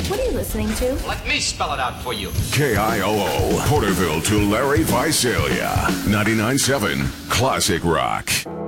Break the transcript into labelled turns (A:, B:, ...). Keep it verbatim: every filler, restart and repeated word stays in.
A: What are you listening to?
B: Let me spell it out for you.
C: K I O O, Porterville to Larry Visalia, ninety-nine point seven Classic Rock.